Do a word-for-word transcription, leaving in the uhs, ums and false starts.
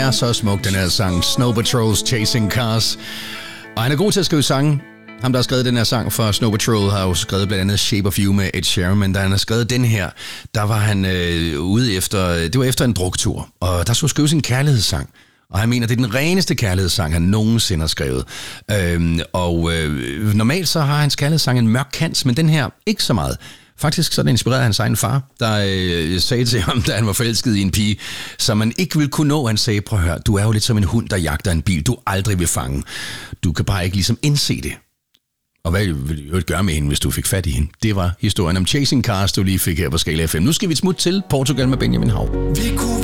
er så smuk, den her sang. Snow Patrol's Chasing Cars. Og han er god til at skrive sange. Ham, der har skrevet den her sang for Snow Patrol, har jo skrevet blandt andet Shape of You med Ed Sheeran, men da han har skrevet den her, der var han øh, ude efter, det var efter en druktur, og der skulle skrives en kærlighedssang. Og han mener, det er den reneste kærlighedssang, han nogensinde har skrevet. Øhm, og øh, normalt så har hans kærlighedssang en mørk kant, men den her ikke så meget. Faktisk så er det inspireret af hans egen far, der øh, sagde til ham, da han var forelsket i en pige, som man ikke ville kunne nå. Han sagde, prøv at høre, du er jo lidt som en hund, der jagter en bil, du aldrig vil fange. Du kan bare ikke ligesom indse det. Og hvad ville du gøre med hende, hvis du fik fat i hende? Det var historien om Chasing Cars, du lige fik her på Skala F M. Nu skal vi et smut til Portugal med Benjamin Hav.